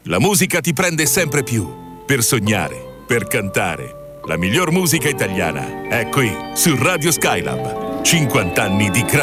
La musica ti prende sempre più. Per sognare, per cantare. La miglior musica italiana è qui su Radio Skylab. 50 anni di